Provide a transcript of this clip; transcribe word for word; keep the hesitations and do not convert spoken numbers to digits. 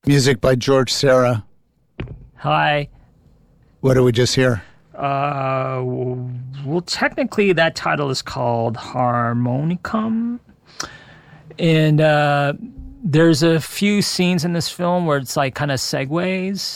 Music by George Serra. Hi. What did we just hear? Uh, well, technically that title is called Harmonicum. And uh, there's a few scenes in this film where it's like kind of segues